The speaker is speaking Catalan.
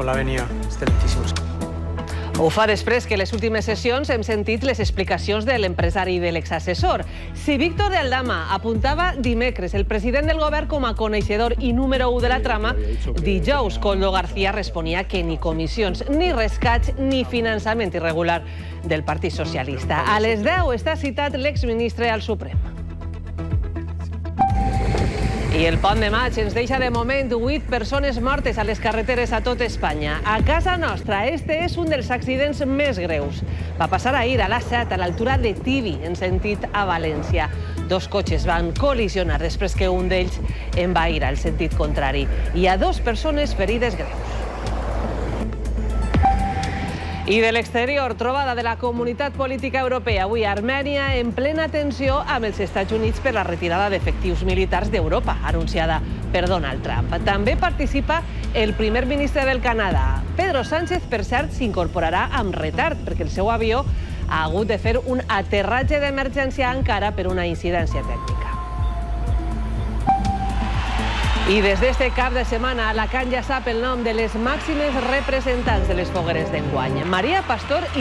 con la venia, excelentíssimos. Ho fa després que les últimes sessions hem sentit les explicacions de l'empresari i de l'exassessor. Si Víctor de Aldama apuntava dimecres el president del govern com a coneixedor i número 1 de la trama, dijous Koldo García responia que ni comissions, ni rescats, ni finançament irregular del Partit Socialista. A les 10 està citat l'exministre al Suprem. I el pont de maig ens deixa de moment 8 persones mortes a les carreteres a tot Espanya. A casa nostra, este és un dels accidents més greus. Va passar ahir a l'A7, a l'altura de Tibi, en sentit a València. 2 cotxes van col·lisionar després que un d'ells en va ir al sentit contrari. Hi ha 2 persones ferides greus. I de l'exterior, trobada de la Comunitat Política Europea. Avui Armènia en plena tensió amb els Estats Units per la retirada d'efectius militars d'Europa, anunciada per Donald Trump. També participa el primer ministre del Canadà. Pedro Sánchez, per cert, s'incorporarà amb retard, perquè el seu avió ha hagut de fer un aterratge d'emergència a Ankara per una incidència tècnica. I des d'este cap de setmana, Alacant ja sap el nom de les màximes representants de les fogueres d'enguany. Maria Pastor i